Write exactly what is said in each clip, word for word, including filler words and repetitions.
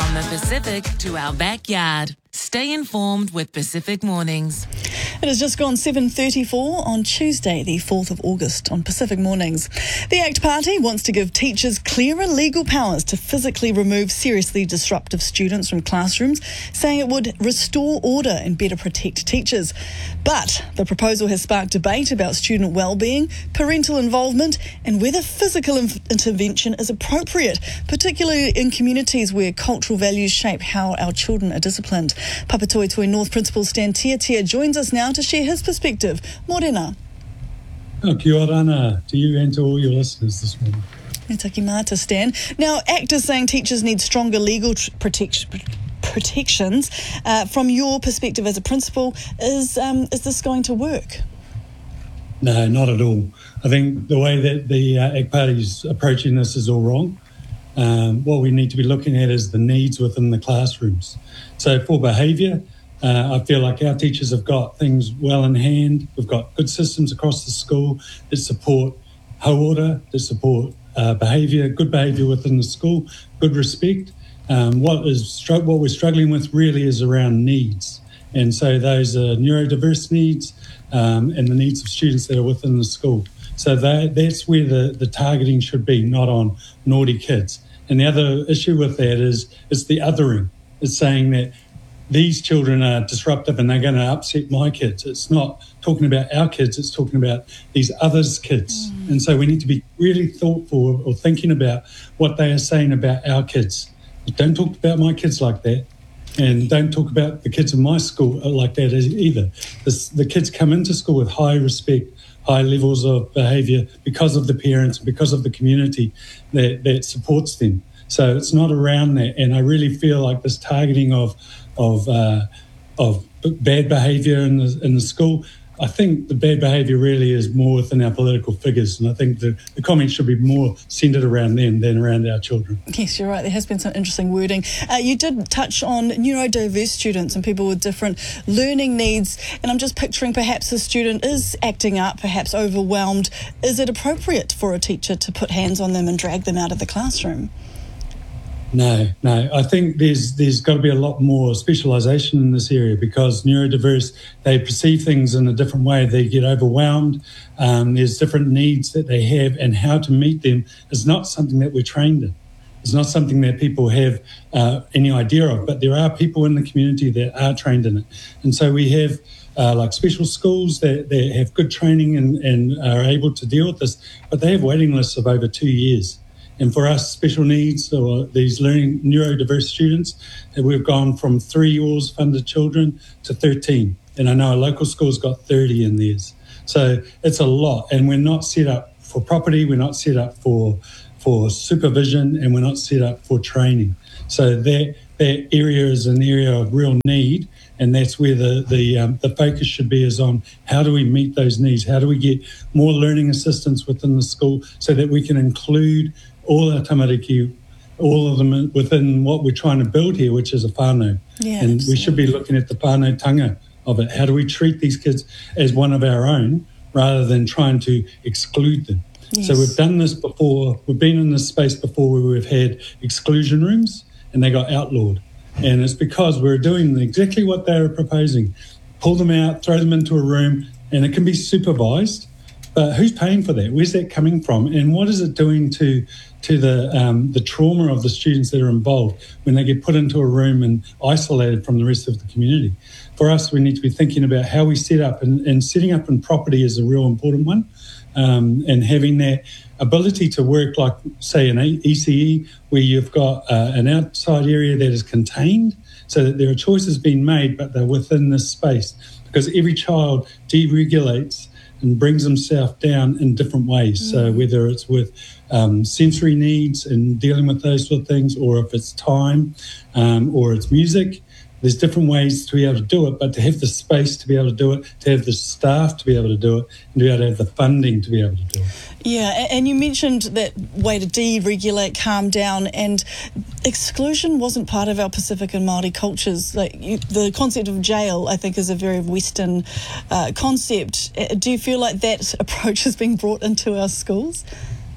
From the Pacific to our backyard. Stay informed with Pacific Mornings. It has just gone seven thirty-four on Tuesday, the fourth of August on Pacific Mornings. The ACT Party wants to give teachers clearer legal powers to physically remove seriously disruptive students from classrooms, saying it would restore order and better protect teachers. But the proposal has sparked debate about student well-being, parental involvement and whether physical in- intervention is appropriate, particularly in communities where cultural values shape how our children are disciplined. Papatoetoe North Principal Stan Tiatia joins us now to share his perspective. Morena. Oh, kia ora ana to you and to all your listeners this morning. E taki mata, Stan. Now, ACT is saying teachers need stronger legal tr- protection, protections. Uh, from your perspective as a principal, is um, is this going to work? No, not at all. I think the way that the uh, ACT Party is approaching this is all wrong. Um, what we need to be looking at is the needs within the classrooms. So for behaviour, uh, I feel like our teachers have got things well in hand. We've got good systems across the school that support hauora, that support uh, behaviour, good behaviour within the school, good respect. Um, what is what we're struggling with really is around needs. And so those are neurodiverse needs um, and the needs of students that are within the school. So that, that's where the, the targeting should be, not on naughty kids. And the other issue with that is it's the othering. It's saying that these children are disruptive and they're going to upset my kids. It's not talking about our kids, it's talking about these others' kids. Mm. And so we need to be really thoughtful or thinking about what they are saying about our kids. Don't talk about my kids like that. And don't talk about the kids in my school like that either. This, the kids come into school with high respect, high levels of behaviour because of the parents, because of the community that, that supports them. So it's not around that. And I really feel like this targeting of of uh, of bad behaviour in the in the school, I think the bad behaviour really is more within our political figures. And I think the, the comments should be more centred around them than around our children. Yes, you're right. There has been some interesting wording. Uh, you did touch on neurodiverse students and people with different learning needs. And I'm just picturing perhaps a student is acting up, perhaps overwhelmed. Is it appropriate for a teacher to put hands on them and drag them out of the classroom? No, no. I think there's there's got to be a lot more specialisation in this area because neurodiverse, they perceive things in a different way. They get overwhelmed. Um, there's different needs that they have, and how to meet them is not something that we're trained in. It's not something that people have uh, any idea of, but there are people in the community that are trained in it. And so we have uh, like special schools that, that have good training and, and are able to deal with this, but they have waiting lists of over two years. And for us, special needs or these learning neurodiverse students, we've gone from three O A S funded children to thirteen. And I know a local school's got thirty in theirs. So it's a lot. And we're not set up for property, we're not set up for for supervision, and we're not set up for training. So that that area is an area of real need. And that's where the the, um, the focus should be, is on how do we meet those needs? How do we get more learning assistants within the school so that we can include all our tamariki, all of them within what we're trying to build here, which is a whānau. Yeah, and absolutely. We should be looking at the whānautanga of it. How do we treat these kids as one of our own rather than trying to exclude them? Yes. So we've done this before. We've been in this space before where we've had exclusion rooms and they got outlawed. And it's because we're doing exactly what they were proposing. Pull them out, throw them into a room, and it can be supervised. But who's paying for that? Where's that coming from? And what is it doing to to the um, the trauma of the students that are involved when they get put into a room and isolated from the rest of the community? For us, we need to be thinking about how we set up, and, and setting up in property is a real important one. Um, and having that ability to work like, say, an E C E, where you've got uh, an outside area that is contained so that there are choices being made, but they're within this space. Because every child deregulates and brings himself down in different ways. Mm. So whether it's with um, sensory needs and dealing with those sort of things, or if it's time um, or it's music, there's different ways to be able to do it, but to have the space to be able to do it, to have the staff to be able to do it, and to be able to have the funding to be able to do it. Yeah, and you mentioned that way to deregulate, calm down, and exclusion wasn't part of our Pacific and Māori cultures. Like you, the concept of jail, I think, is a very Western uh, concept. Do you feel like that approach is being brought into our schools?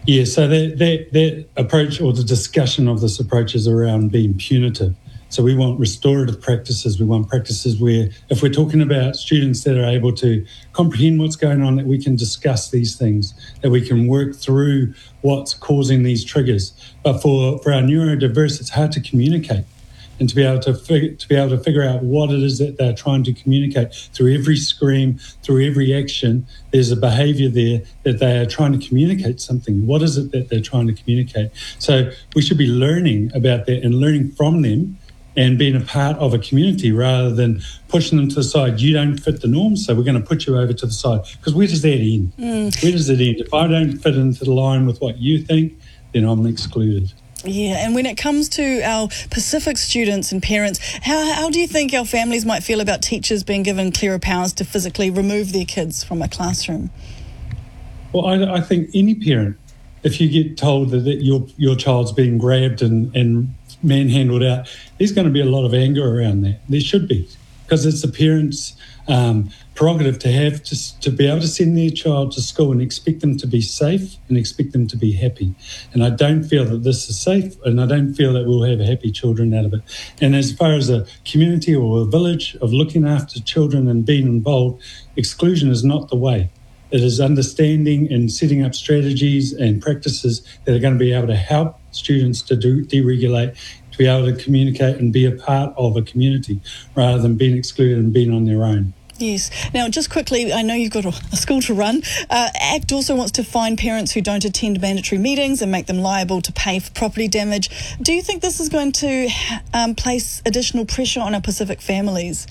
Yeah, so that, that, that approach or the discussion of this approach is around being punitive. So we want restorative practices. We want practices where if we're talking about students that are able to comprehend what's going on, that we can discuss these things, that we can work through what's causing these triggers. But for, for our neurodiverse, it's hard to communicate. And to be able to fig- to be able to figure out what it is that they're trying to communicate through every scream, through every action, there's a behaviour there that they are trying to communicate something. What is it that they're trying to communicate? So we should be learning about that and learning from them and being a part of a community rather than pushing them to the side. You don't fit the norms, so we're going to put you over to the side. Because where does that end? Mm. Where does it end? If I don't fit into the line with what you think, then I'm excluded. Yeah, and when it comes to our Pacific students and parents, how how do you think our families might feel about teachers being given clearer powers to physically remove their kids from a classroom? Well, I, I think any parent, if you get told that, that your your child's being grabbed and, and manhandled out, there's going to be a lot of anger around that. There should be, because it's the parents' um, prerogative to have to, to be able to send their child to school and expect them to be safe and expect them to be happy. And I don't feel that this is safe, and I don't feel that we'll have happy children out of it. And as far as a community or a village of looking after children and being involved, exclusion is not the way. It is understanding and setting up strategies and practices that are going to be able to help students to do, deregulate, to be able to communicate and be a part of a community rather than being excluded and being on their own. Yes. Now, just quickly, I know you've got a, a school to run. Uh, ACT also wants to fine parents who don't attend mandatory meetings and make them liable to pay for property damage. Do you think this is going to um, place additional pressure on our Pacific families?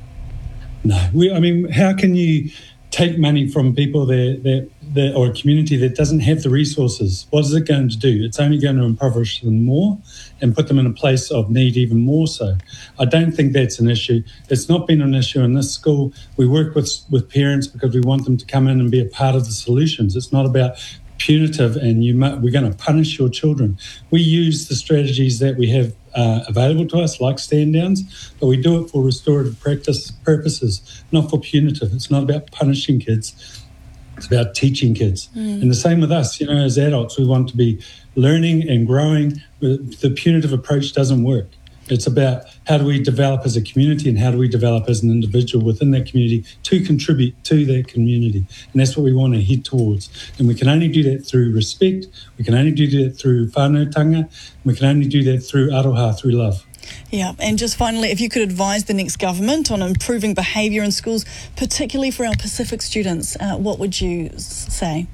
No. We, I mean, how can you take money from people that, that, that or a community that doesn't have the resources? What is it going to do? It's only going to impoverish them more and put them in a place of need even more so. I don't think that's an issue. It's not been an issue in this school. We work with, with parents because we want them to come in and be a part of the solutions. It's not about punitive and you we're going to punish your children. We use the strategies that we have uh, available to us, like stand-downs, but we do it for restorative practice purposes, not for punitive. It's not about punishing kids. It's about teaching kids. Mm. And the same with us, you know, as adults, we want to be learning and growing. The punitive approach doesn't work. It's about how do we develop as a community and how do we develop as an individual within that community to contribute to that community. And that's what we want to head towards. And we can only do that through respect. We can only do that through whānautanga. We can only do that through aroha, through love. Yeah, and just finally, if you could advise the next government on improving behaviour in schools, particularly for our Pacific students, uh, what would you say?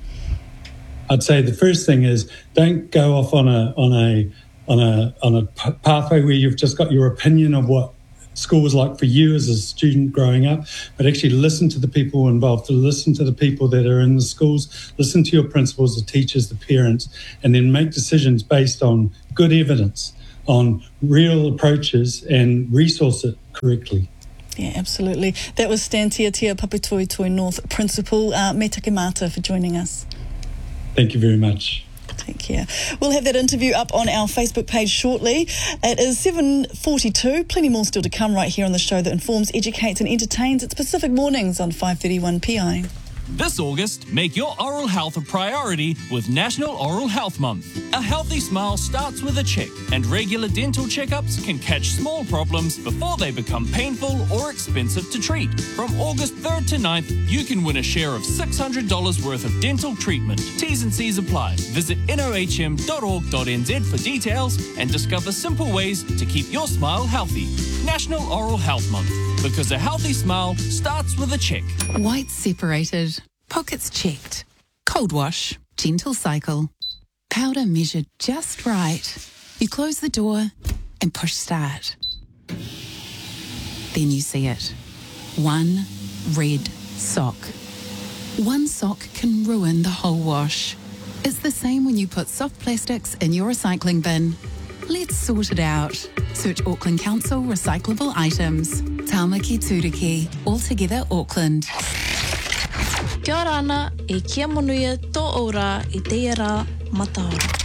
I'd say the first thing is don't go off on a on a on a on a p- pathway where you've just got your opinion of what school was like for you as a student growing up, but actually listen to the people involved, to listen to the people that are in the schools, listen to your principals, the teachers, the parents, and then make decisions based on good evidence, on real approaches, and resource it correctly. Yeah, absolutely. That was Stan Tiatia, Papatoetoe North Principal. Uh, me take mata for joining us. Thank you very much. Take care. We'll have that interview up on our Facebook page shortly. It is seven forty-two. Plenty more still to come right here on the show that informs, educates and entertains. It's Pacific Mornings on five thirty-one P I. This August, make your oral health a priority with National Oral Health Month. A healthy smile starts with a check, and regular dental checkups can catch small problems before they become painful or expensive to treat. From August third to ninth, you can win a share of six hundred dollars worth of dental treatment. T's and C's apply. Visit N O H M dot org dot N Z for details and discover simple ways to keep your smile healthy. National Oral Health Month, because a healthy smile starts with a check. Whites separated, pockets checked, cold wash, gentle cycle, powder measured just right. You close the door and push start. Then you see it. One red sock. One sock can ruin the whole wash. It's the same when you put soft plastics in your recycling bin. Let's sort it out. Search Auckland Council recyclable items. Tāmaki Turiki, altogether Auckland. Kia ora ana, e kia monuia tō ora i te ara mataora.